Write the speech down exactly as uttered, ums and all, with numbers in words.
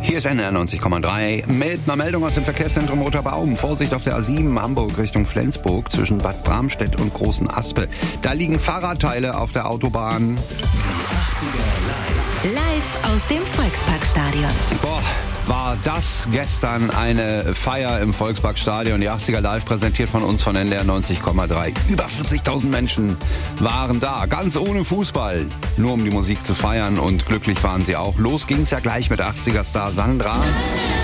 Hier ist N R neunzig Komma drei mit einer Meldung aus dem Verkehrszentrum Roter Baum. Vorsicht auf der A sieben Hamburg Richtung Flensburg zwischen Bad Bramstedt und Großen Aspe. Da liegen Fahrradteile auf der Autobahn. Live aus dem Volksparkstadion. Boah, war das gestern eine Feier im Volksparkstadion. Die achtziger Live präsentiert von uns von N R neunzig Komma drei. Über vierzigtausend Menschen waren da, ganz ohne Fußball. Nur um die Musik zu feiern und glücklich waren sie auch. Los ging's ja gleich mit achtziger Star Sandra.